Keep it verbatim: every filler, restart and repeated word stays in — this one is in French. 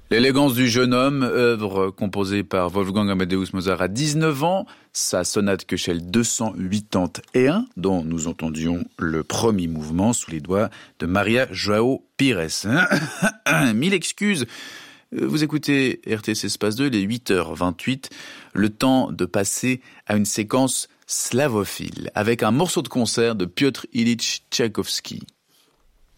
L'élégance du jeune homme, œuvre composée par Wolfgang Amadeus Mozart à dix-neuf ans, sa sonate Köchel deux cent quatre-vingt-un, dont nous entendions le premier mouvement sous les doigts de Maria Joao Pires. Mille excuses. Vous écoutez R T C Espace deux, il est huit heures vingt-huit, le temps de passer à une séquence slavophile, avec un morceau de concert de Piotr Ilyich Tchaïkovski.